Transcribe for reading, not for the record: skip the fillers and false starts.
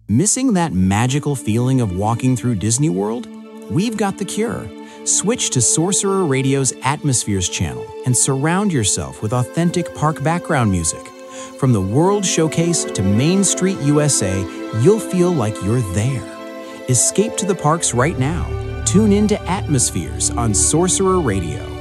Missing that magical feeling of walking through Disney World? We've got the cure. Switch to Sorcerer Radio's Atmospheres channel and surround yourself with authentic park background music. From the World Showcase to Main Street USA, you'll feel like you're there. Escape to the parks right now. Tune in to Atmospheres on Sorcerer Radio.